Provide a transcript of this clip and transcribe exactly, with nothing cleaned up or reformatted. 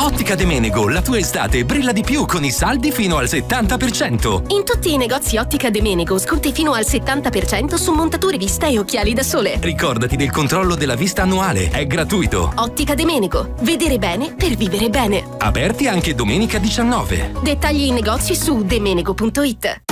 Ottica De Menego, la tua estate brilla di più con i saldi fino al settanta per cento. In tutti i negozi Ottica De Menego sconti fino al settanta per cento su montature vista e occhiali da sole. Ricordati del controllo della vista annuale, è gratuito. Ottica De Menego, vedere bene per vivere bene. Aperti anche domenica diciannove. Dettagli in negozi su demenego punto it.